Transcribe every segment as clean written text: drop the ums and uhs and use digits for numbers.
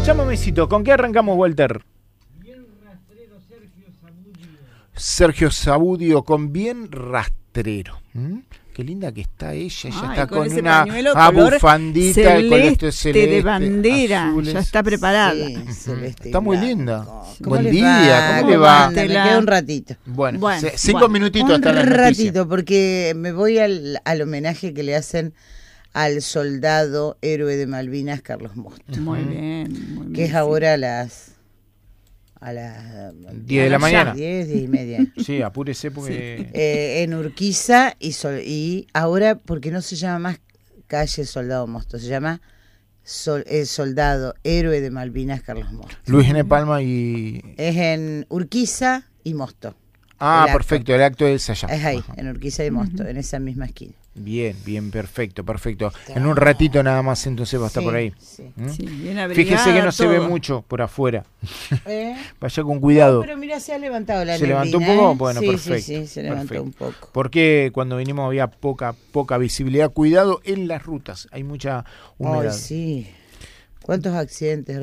Chamamecito, ¿con qué arrancamos, Walter? Bien rastrero, Sergio Zabudio con Bien Rastrero. Qué linda que está ella. Ella está con una bufandita con esto celeste de bandera. Azules. Ya está preparada. Sí, celeste está muy blanco. linda. ¿Cómo Buen les día, va? ¿cómo le va? Me queda un ratito. Bueno, 5 minutitos hasta la Un noticia. ratito, porque me voy al homenaje que le hacen al soldado héroe de Malvinas, Carlos Mosto. Muy bien, muy bien. Que es ahora a las 10 de la mañana. 10 y media. Sí, apúrese porque... En Urquiza y ahora, porque no se llama más calle Soldado Mosto, se llama el soldado héroe de Malvinas, Carlos Mosto. Luis N. Palma y... Es en Urquiza y Mosto. Perfecto, el acto es allá. Es ahí, en Urquiza y Mosto, en esa misma esquina. Bien, perfecto. En un ratito nada más entonces va a estar por ahí. Sí. Sí, bien abrigada, Fíjese que no se ve todo. mucho por afuera. Vaya con cuidado. No, pero mira, se ha levantado la ¿Se neblina, levantó un poco? Bueno, sí, perfecto. Sí, se levantó perfecto. un poco. Porque cuando vinimos había poca visibilidad. Cuidado en las rutas, hay mucha humedad. Ay, sí. ¿Cuántos accidentes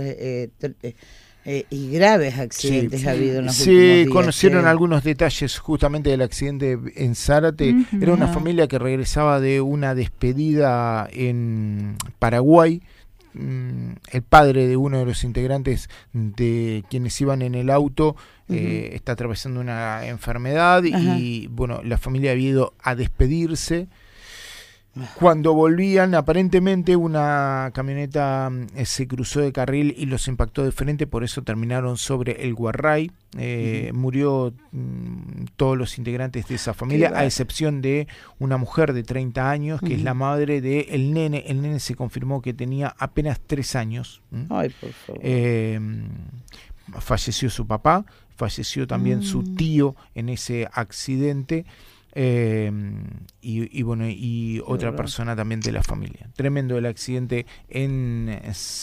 y graves accidentes ha habido en los últimos días? Sí, conocieron algunos detalles justamente del accidente en Zárate. Era una familia que regresaba de una despedida en Paraguay. El padre de uno de los integrantes de quienes iban en el auto está atravesando una enfermedad y bueno, la familia había ido a despedirse. Cuando volvían, aparentemente una camioneta se cruzó de carril y los impactó de frente, por eso terminaron sobre el Guarray. Murió todos los integrantes de esa familia, a excepción de una mujer de 30 años, que es la madre del nene. El nene se confirmó que tenía apenas 3 años. Ay, por favor. Falleció su papá, falleció también su tío en ese accidente. Y otra persona también de la familia. Tremendo el accidente en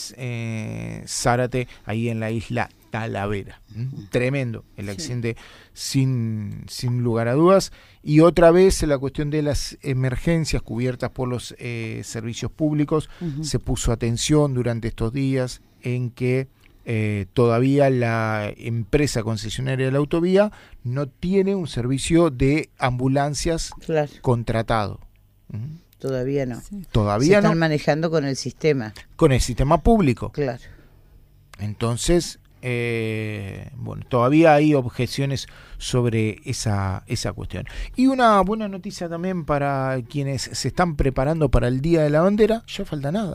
Zárate, ahí en la isla Talavera. Tremendo el accidente, sin lugar a dudas. Y otra vez la cuestión de las emergencias cubiertas por los servicios públicos. Se puso atención durante estos días en que todavía la empresa concesionaria de la autovía no tiene un servicio de ambulancias contratado. Todavía no. Sí. Todavía se están no. manejando con el sistema. Con el sistema público. Claro. Entonces, bueno, todavía hay objeciones sobre esa cuestión. Y una buena noticia también para quienes se están preparando para el Día de la Bandera. Ya falta nada.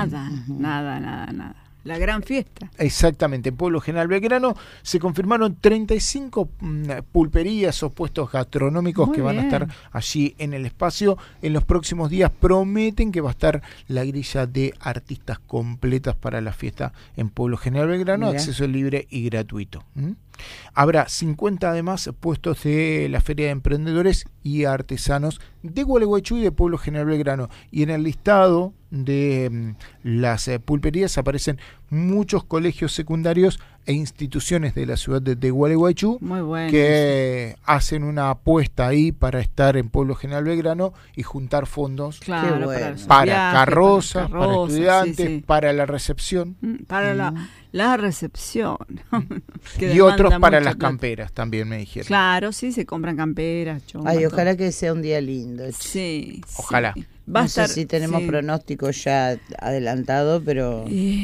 Nada. La gran fiesta. Exactamente, en Pueblo General Belgrano se confirmaron 35 pulperías o puestos gastronómicos que van a estar allí en el espacio. En los próximos días prometen que va a estar la grilla de artistas completas para la fiesta en Pueblo General Belgrano, acceso libre y gratuito. Habrá 50 además puestos de la Feria de Emprendedores y Artesanos de Gualeguaychú y de Pueblo General Belgrano. Y en el listado de las pulperías aparecen muchos colegios secundarios e instituciones de la ciudad de Gualeguaychú que hacen una apuesta ahí para estar en Pueblo General Belgrano y juntar fondos para carrozas, para estudiantes, para la recepción. Para la recepción. Y otros para las camperas también me dijeron. Claro, sí, se compran camperas. Ojalá que sea un día lindo. Sí. Ojalá. No sé si tenemos pronóstico ya adelantado, pero...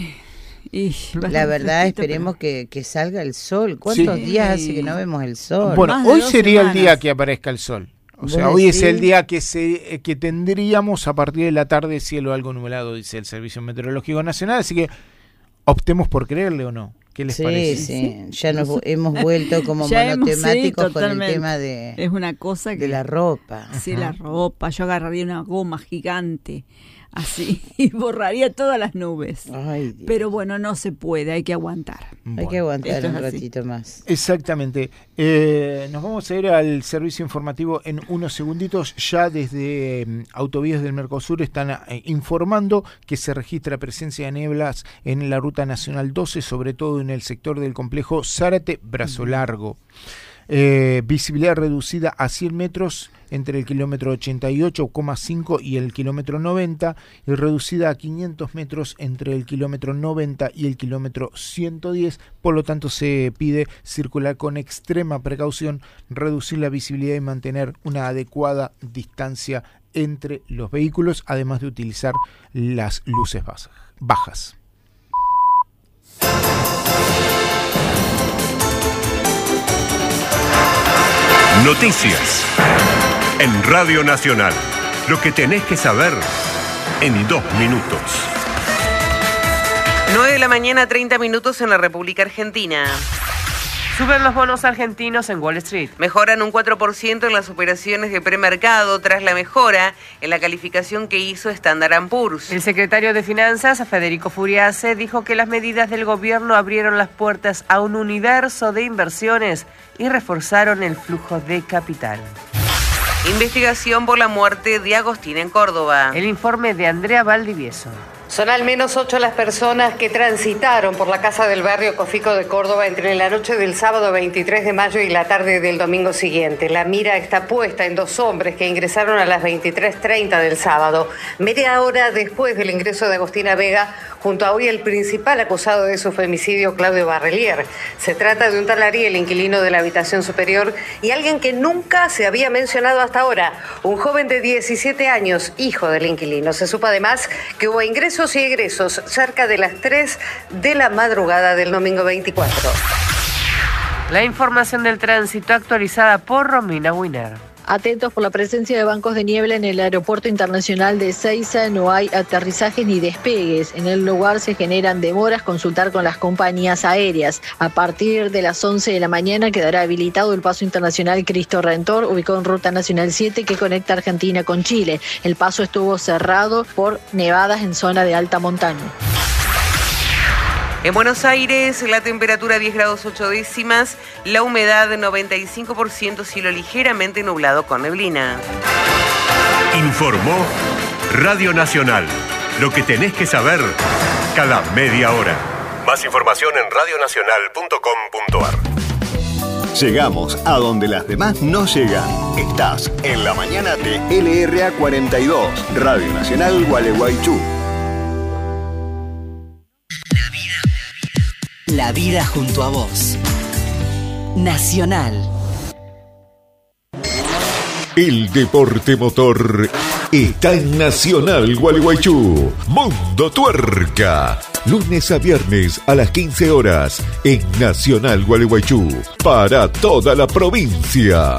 la verdad esperemos que salga el sol. ¿Cuántos días hace que no vemos el sol? Bueno, hoy sería el día que aparezca el sol. O sea, hoy es el día que tendríamos a partir de la tarde cielo algo nublado, dice el Servicio Meteorológico Nacional, así que optemos por creerle o no. ¿Qué les parece? Sí, ya nos hemos vuelto como monotemáticos con el tema es una cosa que, de la ropa. Sí, la ropa. Yo agarraría una goma gigante así y borraría todas las nubes. Ay, Dios. Pero bueno, no se puede, hay que aguantar. Hay que aguantar un ratito más. Exactamente. Nos vamos a ir al servicio informativo en unos segunditos. Ya desde Autovías del Mercosur están informando que se registra presencia de nieblas en la Ruta Nacional 12, sobre todo en el sector del complejo Zárate-Brazo Largo. visibilidad reducida a 100 metros entre el kilómetro 88,5 y el kilómetro 90, y reducida a 500 metros entre el kilómetro 90 y el kilómetro 110. Por lo tanto, se pide circular con extrema precaución, reducir la visibilidad y mantener una adecuada distancia entre los vehículos, además de utilizar las luces bajas. Noticias en Radio Nacional. Lo que tenés que saber en 2 minutos. 9 de la mañana, 30 minutos en la República Argentina. Suben los bonos argentinos en Wall Street. Mejoran un 4% en las operaciones de premercado tras la mejora en la calificación que hizo Standard & Poor's. El secretario de Finanzas, Federico Furiase, dijo que las medidas del gobierno abrieron las puertas a un universo de inversiones y reforzaron el flujo de capital. Investigación por la muerte de Agostina en Córdoba. El informe de Andrea Valdivieso. Son al menos 8 las personas que transitaron por la casa del barrio Cofico de Córdoba entre la noche del sábado 23 de mayo y la tarde del domingo siguiente. La mira está puesta en 2 hombres que ingresaron a las 23:30 del sábado, media hora después del ingreso de Agostina Vega, junto a hoy el principal acusado de su femicidio, Claudio Barrelier. Se trata de un tal Ariel, inquilino de la habitación superior, y alguien que nunca se había mencionado hasta ahora, un joven de 17 años, hijo del inquilino. Se supo además que hubo ingresos y egresos cerca de las 3 de la madrugada del domingo 24. La información del tránsito actualizada por Romina Winer. Atentos por la presencia de bancos de niebla en el Aeropuerto Internacional de Ezeiza. No hay aterrizajes ni despegues. En el lugar se generan demoras. Consultar con las compañías aéreas. A partir de las 11 de la mañana quedará habilitado el paso internacional Cristo Redentor, ubicado en Ruta Nacional 7, que conecta Argentina con Chile. El paso estuvo cerrado por nevadas en zona de alta montaña. En Buenos Aires, la temperatura 10 grados 8 décimas, la humedad 95%, cielo ligeramente nublado con neblina. Informó Radio Nacional. Lo que tenés que saber cada media hora. Más información en radionacional.com.ar. Llegamos a donde las demás no llegan. Estás en la mañana de LRA 42, Radio Nacional Gualeguaychú. La vida junto a vos. Nacional. El deporte motor está en Nacional Gualeguaychú. Mundo Tuerca. Lunes a viernes a las 15 horas en Nacional Gualeguaychú. Para toda la provincia.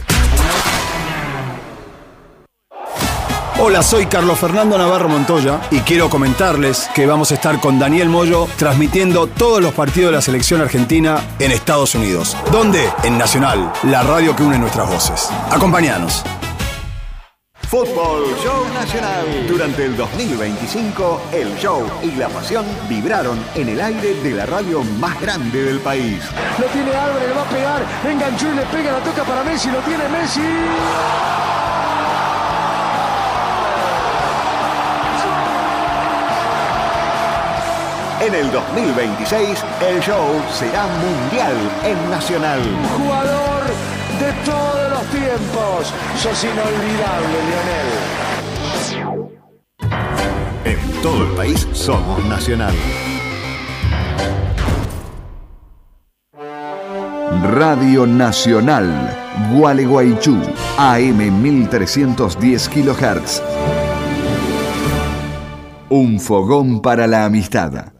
Hola, soy Carlos Fernando Navarro Montoya y quiero comentarles que vamos a estar con Daniel Moyo transmitiendo todos los partidos de la selección argentina en Estados Unidos. ¿Dónde? En Nacional, la radio que une nuestras voces. Acompáñanos. Fútbol Show Nacional. Durante el 2025, el show y la pasión vibraron en el aire de la radio más grande del país. Lo tiene Álvarez, le va a pegar, enganchó y le pega, la toca para Messi, lo tiene Messi. En el 2026, el show será mundial en Nacional. Jugador de todos los tiempos, sos inolvidable, Lionel. En todo el país somos Nacional. Radio Nacional, Gualeguaychú, AM 1310 kHz. Un fogón para la amistad.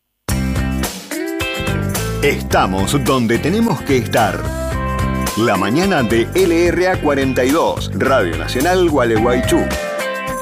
Estamos donde tenemos que estar. La mañana de LRA 42, Radio Nacional Gualeguaychú.